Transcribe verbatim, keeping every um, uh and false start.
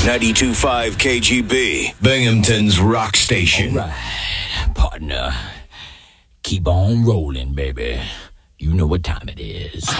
ninety-two point five K G B, Binghamton's rock station. All right, partner. Keep on rolling, baby. You know what time it is.